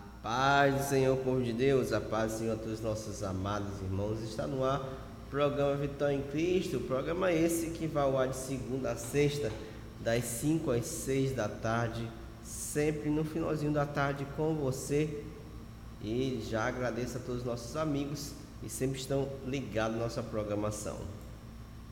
Paz do Senhor, povo de Deus, a paz do Senhor a todos os nossos amados irmãos. Está no ar o programa Vitória em Cristo, programa esse que vai ao ar de segunda a sexta, das 5 às 6 da tarde, sempre no finalzinho da tarde com você. E já agradeço a todos os nossos amigos que sempre estão ligados à nossa programação.